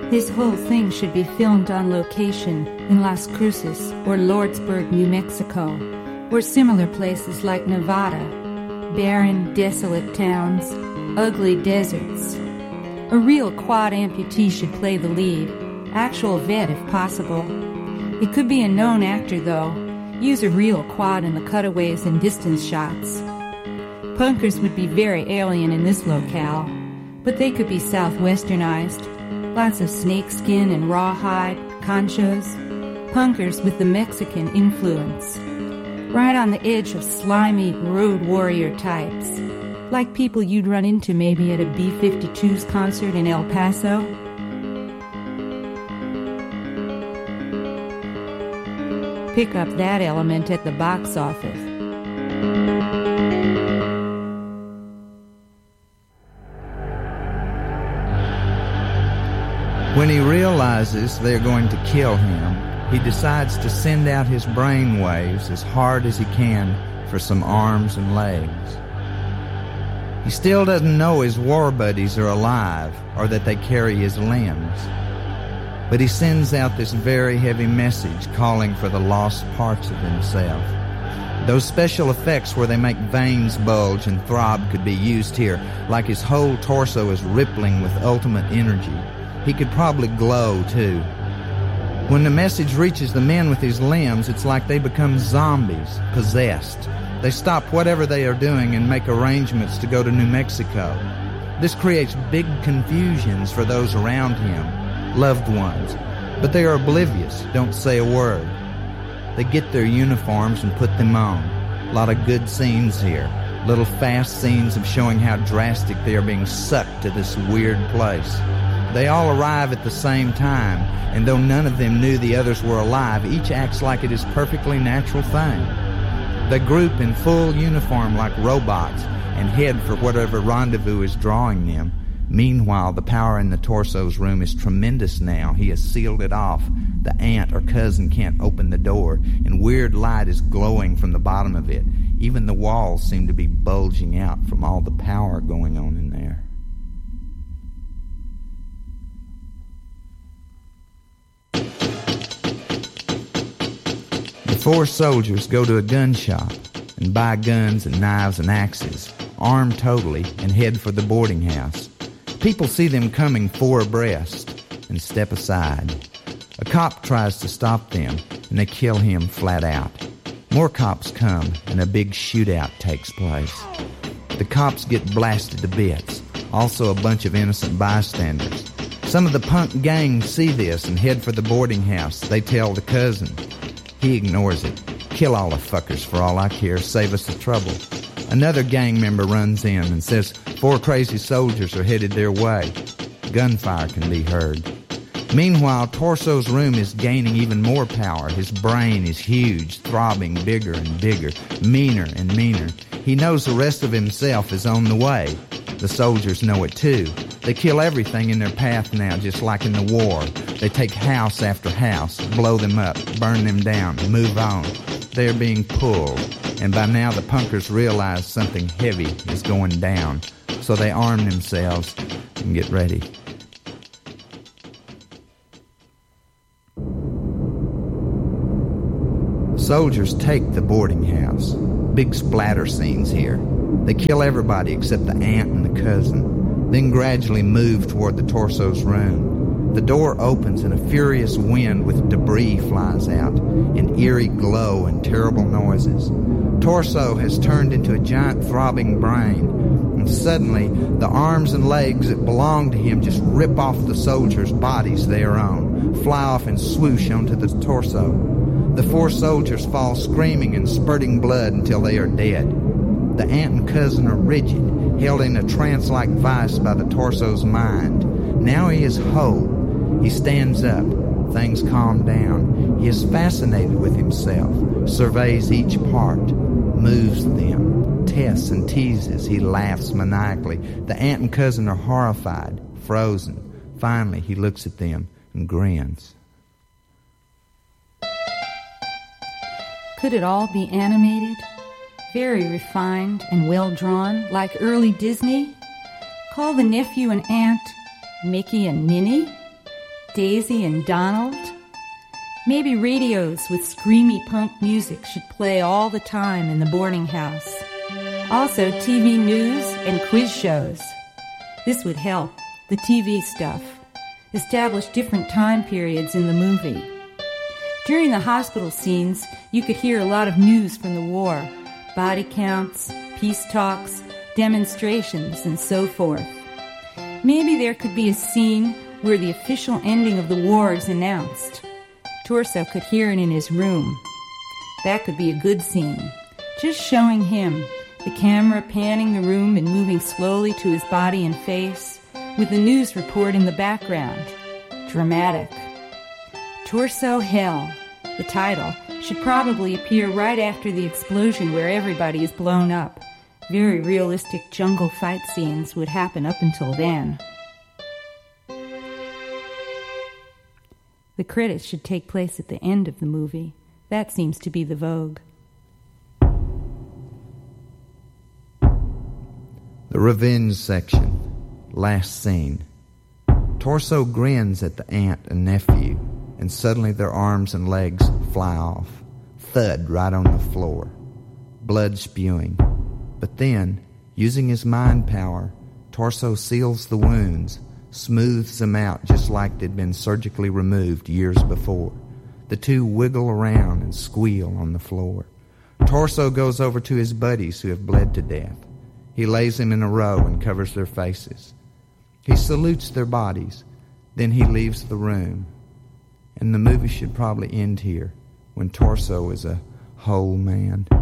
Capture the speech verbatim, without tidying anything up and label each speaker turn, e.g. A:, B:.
A: This whole thing should be filmed on location in Las Cruces or Lordsburg, New Mexico, or similar places like Nevada. Barren, desolate towns, ugly deserts. A real quad amputee should play the lead, actual vet if possible. It could be a known actor, though. Use a real quad in the cutaways and distance shots. Punkers would be very alien in this locale, but they could be southwesternized. Lots of snakeskin and rawhide, conchos. Punkers with the Mexican influence. Right on the edge of slimy road warrior types. Like people you'd run into maybe at a B fifty-two's concert in El Paso. Pick up that element at the box office.
B: When he realizes they're going to kill him, he decides to send out his brain waves as hard as he can for some arms and legs. He still doesn't know his war buddies are alive or that they carry his limbs. But he sends out this very heavy message calling for the lost parts of himself. Those special effects where they make veins bulge and throb could be used here, like his whole torso is rippling with ultimate energy. He could probably glow, too. When the message reaches the men with his limbs, it's like they become zombies, possessed. They stop whatever they are doing and make arrangements to go to New Mexico. This creates big confusions for those around him, loved ones. But they are oblivious, don't say a word. They get their uniforms and put them on. A lot of good scenes here. Little fast scenes of showing how drastic they are being sucked to this weird place. They all arrive at the same time, and though none of them knew the others were alive, each acts like it is a perfectly natural thing. They group in full uniform like robots and head for whatever rendezvous is drawing them. Meanwhile, the power in the torso's room is tremendous now. He has sealed it off. The aunt or cousin can't open the door, and weird light is glowing from the bottom of it. Even the walls seem to be bulging out from all the power going on in there. The four soldiers go to a gun shop and buy guns and knives and axes, arm totally, and head for the boarding house. People see them coming four abreast and step aside. A cop tries to stop them, and they kill him flat out. More cops come, and a big shootout takes place. The cops get blasted to bits, also a bunch of innocent bystanders. Some of the punk gang see this and head for the boarding house. They tell the cousin. He ignores it. Kill all the fuckers for all I care. Save us the trouble. Another gang member runs in and says four crazy soldiers are headed their way. Gunfire can be heard. Meanwhile, Torso's room is gaining even more power. His brain is huge, throbbing bigger and bigger, meaner and meaner. He knows the rest of himself is on the way. The soldiers know it too. They kill everything in their path now, just like in the war. They take house after house, blow them up, burn them down, move on. They are being pulled, and by now the punkers realize something heavy is going down, so they arm themselves and get ready. Soldiers take the boarding house. Big splatter scenes here. They kill everybody except the aunt and the cousin, then gradually move toward the Torso's room. The door opens and a furious wind with debris flies out, an eerie glow and terrible noises. Torso has turned into a giant throbbing brain, and suddenly the arms and legs that belong to him just rip off the soldiers' bodies they are on, fly off and swoosh onto the torso. The four soldiers fall screaming and spurting blood until they are dead. The aunt and cousin are rigid, held in a trance-like vice by the Torso's mind. Now he is whole. He stands up. Things calm down. He is fascinated with himself, surveys each part, moves them, tests and teases. He laughs maniacally. The aunt and cousin are horrified, frozen. Finally, he looks at them and grins.
A: Could it all be animated? Very refined and well-drawn, like early Disney? Call the nephew and aunt Mickey and Minnie? Daisy and Donald? Maybe radios with screamy punk music should play all the time in the boarding house. Also, T V news and quiz shows. This would help, the T V stuff. Establish different time periods in the movie. During the hospital scenes, you could hear a lot of news from the war. Body counts, peace talks, demonstrations, and so forth. Maybe there could be a scene where the official ending of the war is announced. Torso could hear it in his room. That could be a good scene. Just showing him, the camera panning the room and moving slowly to his body and face, with the news report in the background. Dramatic. Torso Hell, the title, should probably appear right after the explosion where everybody is blown up. Very realistic jungle fight scenes would happen up until then. The credits should take place at the end of the movie. That seems to be the vogue.
B: The revenge section. Last scene. Torso grins at the aunt and nephew, and suddenly their arms and legs fly off. Thud right on the floor. Blood spewing. But then, using his mind power, Torso seals the wounds, smooths them out just like they'd been surgically removed years before. The two wiggle around and squeal on the floor. Torso goes over to his buddies who have bled to death. He lays them in a row and covers their faces. He salutes their bodies. Then he leaves the room. And the movie should probably end here, when Torso is a whole man.